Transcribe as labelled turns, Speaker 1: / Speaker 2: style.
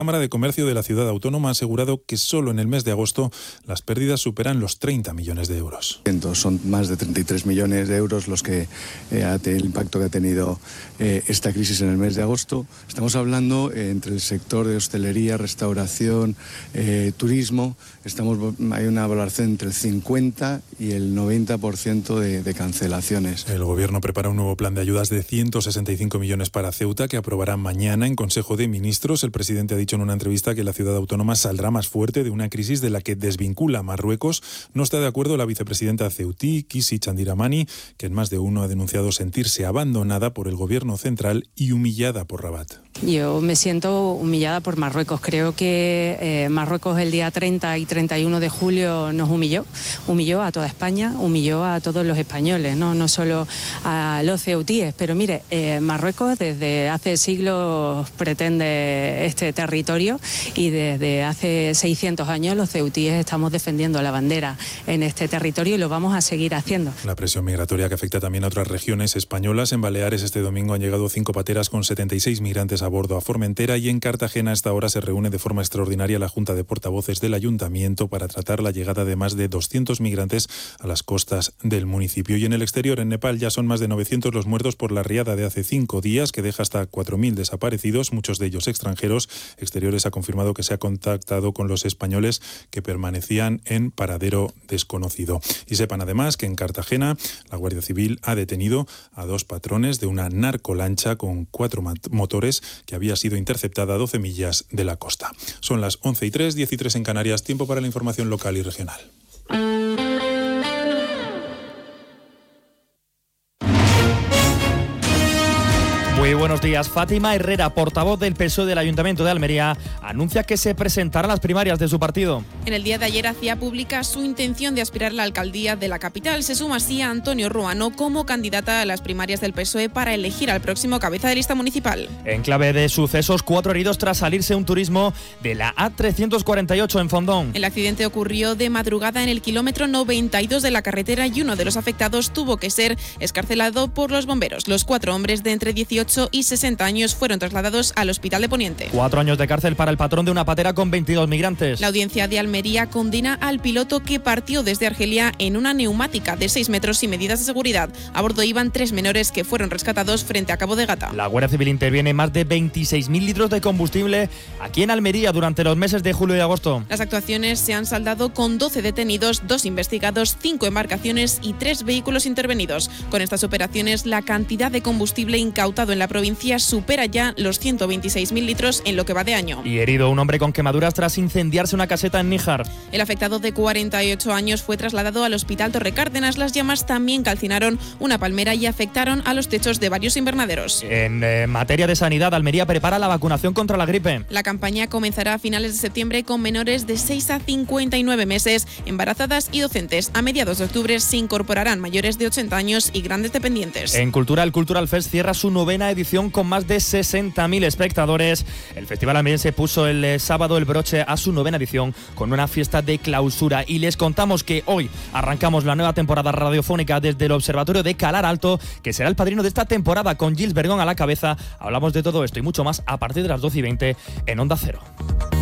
Speaker 1: La Cámara de Comercio de la ciudad autónoma ha asegurado que solo en el mes de agosto las pérdidas superan los 30 millones de euros.
Speaker 2: Son más de 33 millones de euros los que el impacto que ha tenido esta crisis en el mes de agosto. Estamos hablando entre el sector de hostelería, restauración, turismo. Hay una valoración entre el 50 y el 90% de cancelaciones.
Speaker 1: El Gobierno prepara un nuevo plan de ayudas de 165 millones para Ceuta que aprobará mañana en Consejo de Ministros. El presidente ha dicho en una entrevista que la ciudad autónoma saldrá más fuerte de una crisis de la que desvincula a Marruecos. No está de acuerdo la vicepresidenta ceutí, Kisi Chandiramani, que en más de uno ha denunciado sentirse abandonada por el Gobierno central y humillada por Rabat.
Speaker 3: Yo me siento humillada por Marruecos. Creo que Marruecos el día 30 y 31 de julio nos humilló a toda España, humilló a todos los españoles, no solo a los ceutíes. Pero mire, Marruecos desde hace siglos pretende este territorio y desde hace 600 años los ceutíes estamos defendiendo la bandera en este territorio y lo vamos a seguir haciendo.
Speaker 1: La presión migratoria que afecta también a otras regiones españolas. En Baleares este domingo han llegado 5 pateras con 76 migrantes a bordo a Formentera y en Cartagena a esta hora se reúne de forma extraordinaria la Junta de Portavoces del Ayuntamiento para tratar la llegada de más de 200 migrantes a las costas del municipio. Y en el exterior, en Nepal, ya son más de 900 los muertos por la riada de hace 5 días que deja hasta 4.000 desaparecidos, muchos de ellos extranjeros. Exteriores ha confirmado que se ha contactado con los españoles que permanecían en paradero desconocido. Y sepan además que en Cartagena la Guardia Civil ha detenido a 2 patrones de una narcolancha con 4 motores que había sido interceptada a 12 millas de la costa. Son las 11:03, 13 en Canarias, tiempo para la información local y regional.
Speaker 4: Muy buenos días. Fátima Herrera, portavoz del PSOE del Ayuntamiento de Almería, anuncia que se presentarán las primarias de su partido.
Speaker 5: En el día de ayer hacía pública su intención de aspirar a la alcaldía de la capital. Se suma así a Antonio Ruano como candidata a las primarias del PSOE para elegir al próximo cabeza de lista municipal.
Speaker 4: En clave de sucesos, 4 heridos tras salirse un turismo de la A348 en Fondón.
Speaker 5: El accidente ocurrió de madrugada en el kilómetro 92 de la carretera y uno de los afectados tuvo que ser excarcelado por los bomberos. Los 4 hombres de entre 18 y 60 años fueron trasladados al Hospital de Poniente.
Speaker 4: 4 años de cárcel para el patrón de una patera con 22 migrantes.
Speaker 5: La audiencia de Almería condena al piloto que partió desde Argelia en una neumática de 6 metros sin medidas de seguridad. A bordo iban 3 menores que fueron rescatados frente a Cabo de Gata.
Speaker 4: La Guardia Civil interviene más de 26.000 litros de combustible aquí en Almería durante los meses de julio y agosto.
Speaker 5: Las actuaciones se han saldado con 12 detenidos, 2 investigados, 5 embarcaciones y 3 vehículos intervenidos. Con estas operaciones, la cantidad de combustible incautado en la provincia supera ya los 126.000 litros en lo que va de año.
Speaker 4: Y herido un hombre con quemaduras tras incendiarse una caseta en Níjar.
Speaker 5: El afectado de 48 años fue trasladado al Hospital Torre Cárdenas. Las llamas también calcinaron una palmera y afectaron a los techos de varios invernaderos.
Speaker 4: En materia de sanidad, Almería prepara la vacunación contra la gripe.
Speaker 5: La campaña comenzará a finales de septiembre con menores de 6 a 59 meses, embarazadas y docentes. A mediados de octubre se incorporarán mayores de 80 años y grandes dependientes.
Speaker 4: En Cultura, el Cultural Fest cierra su 9ª edición con más de 60.000 espectadores. El festival almeriense puso el sábado el broche a su 9ª edición con una fiesta de clausura y les contamos que hoy arrancamos la nueva temporada radiofónica desde el Observatorio de Calar Alto, que será el padrino de esta temporada con Gilles Bergón a la cabeza. Hablamos de todo esto y mucho más a partir de las 12:20 en Onda Cero.